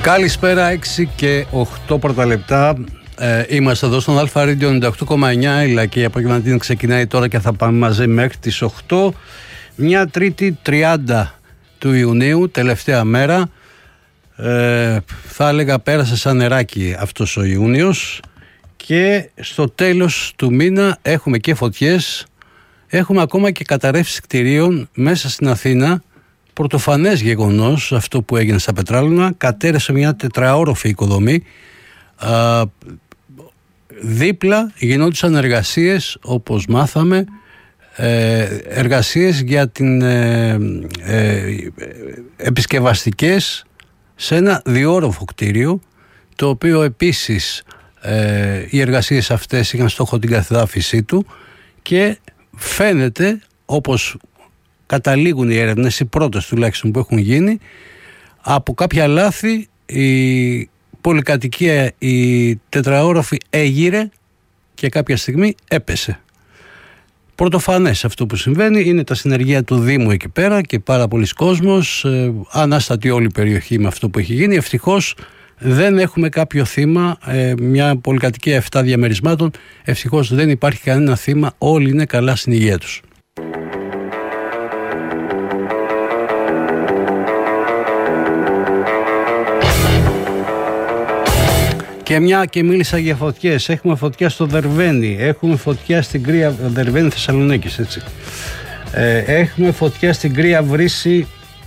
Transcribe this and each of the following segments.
Καλησπέρα, 6 και 8 πρώτα λεπτά. Είμαστε εδώ στον Αλφα Radio 98,9. Η λαϊκή απογευματινή ξεκινάει τώρα και θα πάμε μαζί μέχρι τις 8. Μια Τρίτη 30 του Ιουνίου, τελευταία μέρα. Θα έλεγα πέρασε σαν νεράκι αυτός ο Ιούνιος. Και στο τέλος του μήνα έχουμε και φωτιές. Έχουμε ακόμα και καταρρεύσεις κτηρίων μέσα στην Αθήνα. Πρωτοφανές γεγονός αυτό που έγινε στα Πετράλωνα. Κατέρευσε μια τετραόροφη οικοδομή. Δίπλα γινόντουσαν εργασίες, όπως μάθαμε, εργασίες για την επισκευαστικές σε ένα διόροφο κτίριο, το οποίο επίσης οι εργασίες αυτές είχαν στόχο την καθεδάφιση του και φαίνεται, όπως καταλήγουν οι έρευνες, οι πρώτες τουλάχιστον που έχουν γίνει, από κάποια λάθη η πολυκατοικία, η τετραόροφη έγειρε και κάποια στιγμή έπεσε. Πρωτοφανές αυτό που συμβαίνει, είναι τα συνεργεία του Δήμου εκεί πέρα και πάρα πολλοί κόσμος, ανάστατη όλη η περιοχή με αυτό που έχει γίνει. Ευτυχώς δεν έχουμε κάποιο θύμα, μια πολυκατοικία 7 διαμερισμάτων, ευτυχώς δεν υπάρχει κανένα θύμα, όλοι είναι καλά στην υγεία τους. Και μια και μίλησα για φωτιές, έχουμε φωτιά στο Δερβένι, έχουμε φωτιά στην Κρία, Δερβένι Θεσσαλονίκης, έτσι. Έχουμε φωτιά στην Κρία Βρύση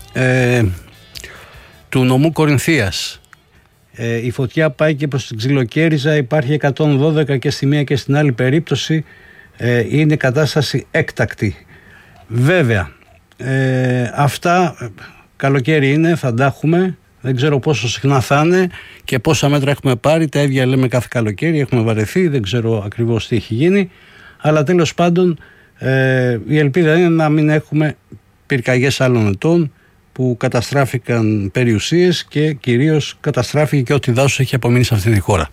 του νομού Κορινθίας. Η φωτιά πάει και προς την Ξυλοκέριζα, υπάρχει 112 και στη μία και στην άλλη περίπτωση είναι κατάσταση έκτακτη. Βέβαια, αυτά καλοκαίρι είναι, θα τα έχουμε. Δεν ξέρω πόσο συχνά θα είναι και πόσα μέτρα έχουμε πάρει. Τα ίδια λέμε κάθε καλοκαίρι. Έχουμε βαρεθεί, δεν ξέρω ακριβώς τι έχει γίνει. Αλλά τέλος πάντων η ελπίδα είναι να μην έχουμε πυρκαγιές άλλων ετών που καταστράφηκαν περιουσίες και κυρίως καταστράφηκε και ό,τι δάσος έχει απομείνει σε αυτή τη χώρα.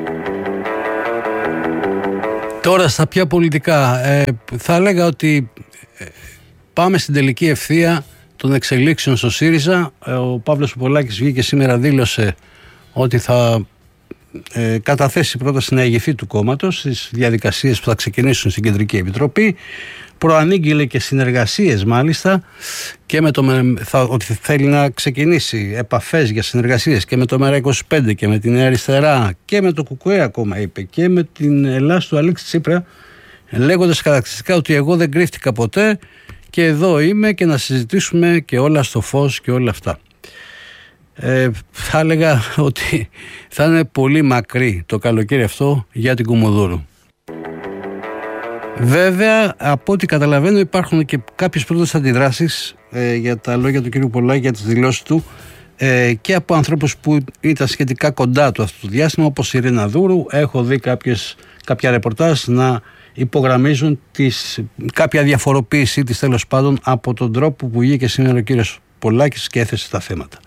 Τώρα στα πιο πολιτικά, θα έλεγα ότι πάμε στην τελική ευθεία των εξελίξεων στο ΣΥΡΙΖΑ. Ο Παύλος Πολάκης βγήκε σήμερα, δήλωσε ότι θα καταθέσει πρόταση να ηγηθεί του κόμματος στις διαδικασίες που θα ξεκινήσουν στην Κεντρική Επιτροπή. Προανήγγειλε και συνεργασίες μάλιστα και με ότι θέλει να ξεκινήσει επαφές για συνεργασίες και με το ΜΕΡΑ25 και με την Νέα Αριστερά και με το ΚΚΕ ακόμα είπε και με την Ελλάδα του Αλέξη Τσίπρα, λέγοντας χαρακτηριστικά ότι εγώ δεν κρύφτηκα ποτέ και εδώ είμαι και να συζητήσουμε και όλα στο φως και όλα αυτά. Θα έλεγα ότι θα είναι πολύ μακρύ το καλοκαίρι αυτό για την Κουμουνδούρου. Βέβαια, από ό,τι καταλαβαίνω υπάρχουν και κάποιες πρώτες αντιδράσεις για τα λόγια του κ. Πολάκη, για τις δηλώσεις του και από ανθρώπους που ήταν σχετικά κοντά του αυτό το διάστημα, όπως η Ειρήνα Δούρου. Έχω δει κάποια ρεπορτάζ να υπογραμμίζουν κάποια διαφοροποίησή της τέλος πάντων από τον τρόπο που βγήκε σήμερα ο κύριος Πολάκης και έθεσε τα θέματα.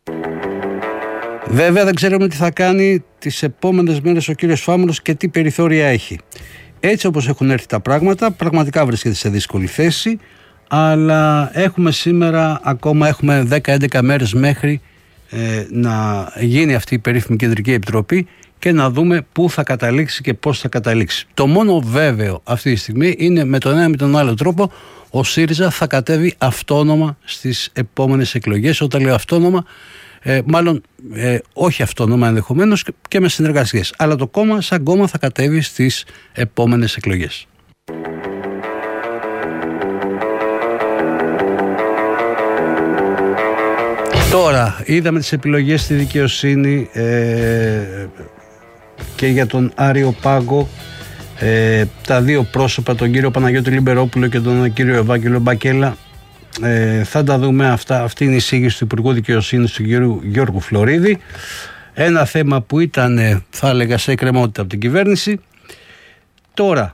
Βέβαια δεν ξέρουμε τι θα κάνει τις επόμενες μέρες ο κύριος Φάμουλος και τι περιθώρια έχει. Έτσι όπως έχουν έρθει τα πράγματα, πραγματικά βρίσκεται σε δύσκολη θέση, αλλά έχουμε σήμερα ακόμα 10-11 μέρες μέχρι να γίνει αυτή η περίφημη Κεντρική Επιτροπή και να δούμε πού θα καταλήξει και πώς θα καταλήξει. Το μόνο βέβαιο αυτή τη στιγμή είναι με τον ένα ή με τον άλλο τρόπο ο ΣΥΡΙΖΑ θα κατέβει αυτόνομα στις επόμενες εκλογές. Όταν λέω αυτόνομα, μάλλον όχι αυτόνομα ενδεχομένως και με συνεργασίες, αλλά το κόμμα σαν κόμμα θα κατέβει στις επόμενες εκλογές. Τώρα είδαμε τις επιλογές στη δικαιοσύνη και για τον Άριο Πάγο, τα δύο πρόσωπα, τον κύριο Παναγιώτη Λιμπερόπουλο και τον κύριο Ευάγγελο Μπακέλα. Θα τα δούμε αυτά. Αυτή είναι η εισήγηση του Υπουργού Δικαιοσύνης του κύριου Γιώργου Φλωρίδη. Ένα θέμα που ήταν, θα έλεγα, σε εκκρεμότητα από την κυβέρνηση. Τώρα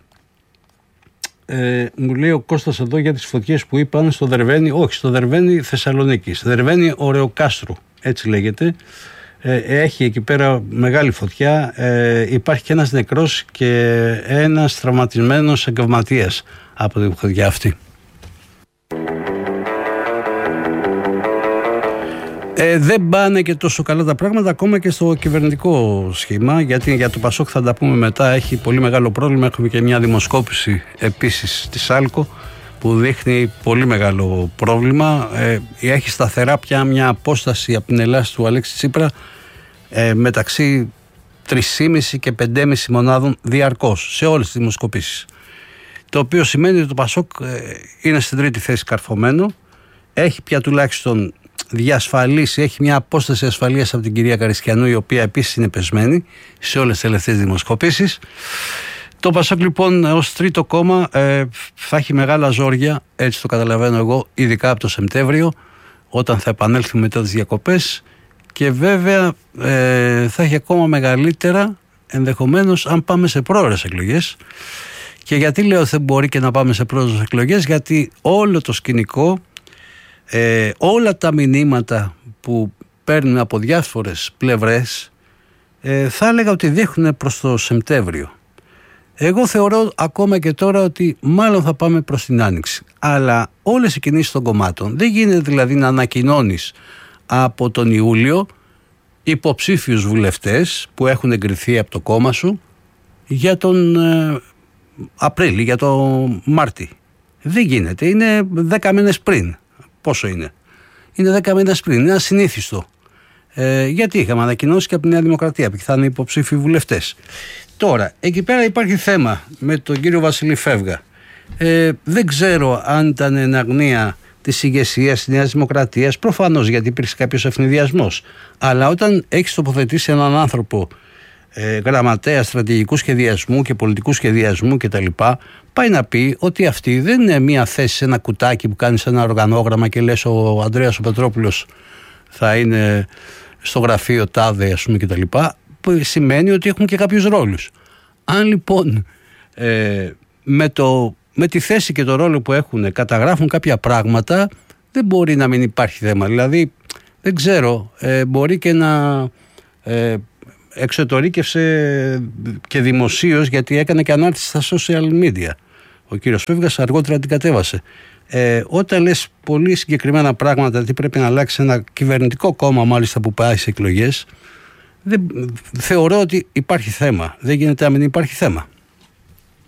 μου λέει ο Κώστας εδώ για τις φωτιές που είπαν στο Δερβένι, όχι στο Δερβένι Θεσσαλονίκης, Δερβένι Ωρεοκάστρου, έτσι λέγεται. Έχει εκεί πέρα μεγάλη φωτιά, υπάρχει και ένας νεκρός και ένας τραυματισμένος εγκαυματίας από την φωτιά αυτή. Δεν πάνε και τόσο καλά τα πράγματα ακόμα και στο κυβερνητικό σχήμα, γιατί για το Πασόκ θα τα πούμε μετά, έχει πολύ μεγάλο πρόβλημα. Έχουμε και μια δημοσκόπηση επίσης της ΣΑΛΚΟ που δείχνει πολύ μεγάλο πρόβλημα. Έχει σταθερά πια μια απόσταση από την Ελλάδα του Αλέξη Τσίπρα μεταξύ 3,5 και 5,5 μονάδων διαρκώς σε όλες τις δημοσκοπήσεις. Το οποίο σημαίνει ότι το Πασόκ είναι στην τρίτη θέση καρφωμένο, έχει πια τουλάχιστον διασφαλίσει, έχει μια απόσταση ασφαλείας από την κυρία Καριστιανού, η οποία επίσης είναι πεσμένη σε όλες τις τελευταίες δημοσκοπήσεις. Το Πασόκ λοιπόν ως τρίτο κόμμα θα έχει μεγάλα ζόρια, έτσι το καταλαβαίνω εγώ, ειδικά από το Σεπτέμβριο, όταν θα επανέλθουμε μετά τις διακοπές, και βέβαια θα έχει ακόμα μεγαλύτερα ενδεχομένως αν πάμε σε πρόωρες εκλογές. Και γιατί λέω ότι δεν μπορεί και να πάμε σε πρόωρες εκλογές? Γιατί όλο το σκηνικό, όλα τα μηνύματα που παίρνουν από διάφορες πλευρές, θα έλεγα ότι δείχνουν προς το Σεπτέμβριο. Εγώ θεωρώ ακόμα και τώρα ότι μάλλον θα πάμε προς την Άνοιξη. Αλλά όλες οι κινήσεις των κομμάτων, δεν γίνεται δηλαδή να ανακοινώνεις από τον Ιούλιο υποψήφιους βουλευτές που έχουν εγκριθεί από το κόμμα σου για τον Απρίλη, για τον Μάρτι. Δεν γίνεται, είναι 10 μήνες πριν. Πόσο είναι? Είναι 10 μήνες πριν, είναι ασυνήθιστο. Γιατί είχαμε ανακοινώσει και από τη Νέα Δημοκρατία που θα είναι υποψήφιοι βουλευτές. Τώρα, εκεί πέρα υπάρχει θέμα με τον κύριο Βασίλη Φεύγα. Δεν ξέρω αν ήταν εν αγνία της ηγεσίας της Νέας Δημοκρατίας, προφανώς, γιατί υπήρξε κάποιος ευνηδιασμός. Αλλά όταν έχεις τοποθετήσει έναν άνθρωπο γραμματέα στρατηγικού σχεδιασμού και πολιτικού σχεδιασμού κτλ., πάει να πει ότι αυτή δεν είναι μια θέση σε ένα κουτάκι που κάνεις ένα οργανόγραμμα και λες ο Ανδρέας ο Πετρόπουλος θα είναι στο γραφείο τάδε, ας πούμε, κτλ., που σημαίνει ότι έχουν και κάποιους ρόλους. Αν λοιπόν με τη θέση και το ρόλο που έχουν καταγράφουν κάποια πράγματα, δεν μπορεί να μην υπάρχει θέμα. Δηλαδή δεν ξέρω, μπορεί και να εξωτερήκευσε και δημοσίως, γιατί έκανε και ανάρτηση στα social media. Ο κύριος Φεύγας αργότερα την κατέβασε. Όταν λες πολύ συγκεκριμένα πράγματα, ότι πρέπει να αλλάξει ένα κυβερνητικό κόμμα μάλιστα που πάει σε εκλογές, θεωρώ ότι υπάρχει θέμα. Δεν γίνεται να μην υπάρχει θέμα.